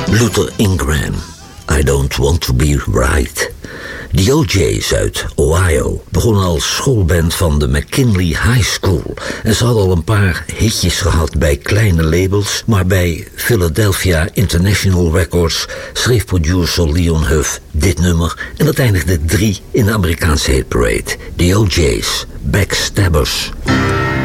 Luther Ingram, I Don't Want To Be Right. De OJ's uit Ohio begonnen als schoolband van de McKinley High School. En ze hadden al een paar hitjes gehad bij kleine labels, maar bij Philadelphia International Records schreef producer Leon Huff dit nummer en dat eindigde 3 in de Amerikaanse hitparade. De OJ's, Backstabbers.